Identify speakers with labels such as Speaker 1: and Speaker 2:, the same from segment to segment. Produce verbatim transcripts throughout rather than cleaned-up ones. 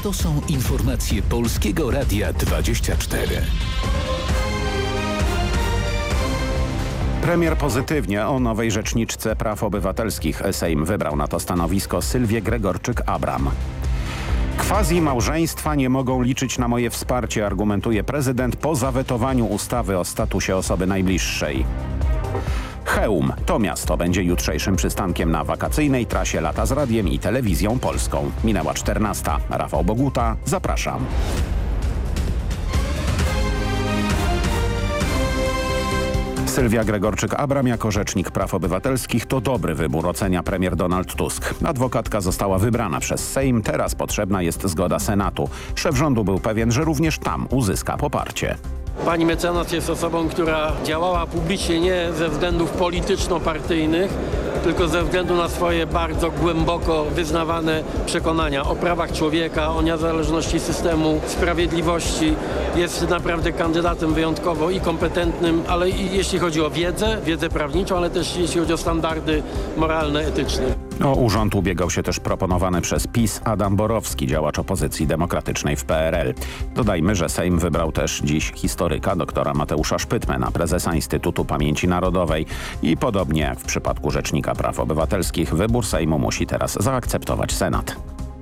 Speaker 1: To są informacje Polskiego Radia dwadzieścia cztery.
Speaker 2: Premier pozytywnie o nowej rzeczniczce praw obywatelskich. Sejm wybrał na to stanowisko Sylwię Gregorczyk-Abram. Quasi małżeństwa nie mogą liczyć na moje wsparcie, argumentuje prezydent po zawetowaniu ustawy o statusie osoby najbliższej. Chełm. To miasto będzie jutrzejszym przystankiem na wakacyjnej trasie Lata z Radiem i Telewizją Polską. Minęła czternasta. Rafał Boguta. Zapraszam. Sylwia Gregorczyk-Abram jako rzecznik praw obywatelskich to dobry wybór, ocenia premier Donald Tusk. Adwokatka została wybrana przez Sejm, teraz potrzebna jest zgoda Senatu. Szef rządu był pewien, że również tam uzyska poparcie.
Speaker 3: Pani mecenas jest osobą, która działała publicznie nie ze względów polityczno-partyjnych, tylko ze względu na swoje bardzo głęboko wyznawane przekonania o prawach człowieka, o niezależności systemu sprawiedliwości. Jest naprawdę kandydatem wyjątkowo i kompetentnym, ale i jeśli chodzi o wiedzę, wiedzę prawniczą, ale też jeśli chodzi o standardy moralne, etyczne.
Speaker 2: O urząd ubiegał się też proponowany przez PiS Adam Borowski, działacz opozycji demokratycznej w P R L. Dodajmy, że Sejm wybrał też dziś historyka doktora Mateusza Szpytmena, prezesa Instytutu Pamięci Narodowej. I podobnie jak w przypadku Rzecznika Praw Obywatelskich, wybór Sejmu musi teraz zaakceptować Senat.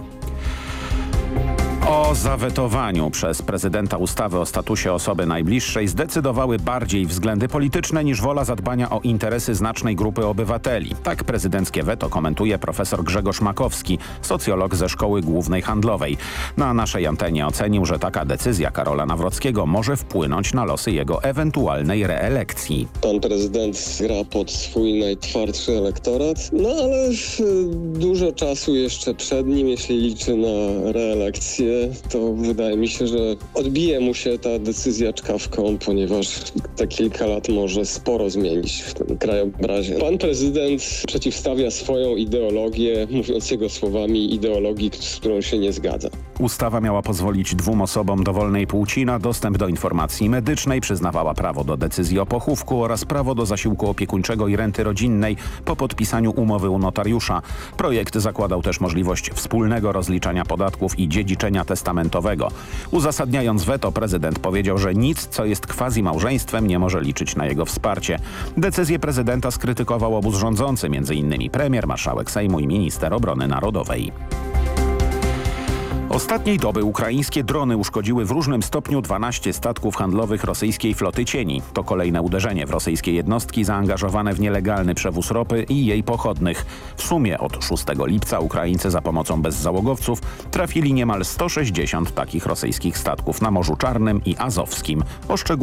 Speaker 2: O zawetowaniu przez prezydenta ustawy o statusie osoby najbliższej zdecydowały bardziej względy polityczne niż wola zadbania o interesy znacznej grupy obywateli. Tak prezydenckie weto komentuje profesor Grzegorz Makowski, socjolog ze Szkoły Głównej Handlowej. Na naszej antenie ocenił, że taka decyzja Karola Nawrockiego może wpłynąć na losy jego ewentualnej reelekcji.
Speaker 4: Pan prezydent gra pod swój najtwardszy elektorat, no ale dużo czasu jeszcze przed nim, jeśli liczy na reelekcję. To wydaje mi się, że odbije mu się ta decyzja czkawką, ponieważ za kilka lat może sporo zmienić w tym krajobrazie. Pan prezydent przeciwstawia swoją ideologię, mówiąc jego słowami, ideologii, z którą się nie zgadza.
Speaker 2: Ustawa miała pozwolić dwóm osobom dowolnej płci na dostęp do informacji medycznej, przyznawała prawo do decyzji o pochówku oraz prawo do zasiłku opiekuńczego i renty rodzinnej po podpisaniu umowy u notariusza. Projekt zakładał też możliwość wspólnego rozliczania podatków i dziedziczenia testamentowego. Uzasadniając weto, prezydent powiedział, że nic, co jest quasi małżeństwem, nie może liczyć na jego wsparcie. Decyzję prezydenta skrytykował obóz rządzący, między innymi premier, marszałek Sejmu i minister obrony narodowej. Ostatniej doby ukraińskie drony uszkodziły w różnym stopniu dwanaście statków handlowych rosyjskiej floty cieni. To kolejne uderzenie w rosyjskie jednostki zaangażowane w nielegalny przewóz ropy i jej pochodnych. W sumie od szóstego lipca Ukraińcy za pomocą bezzałogowców trafili niemal sto sześćdziesiąt takich rosyjskich statków na Morzu Czarnym i Azowskim. O szczegółach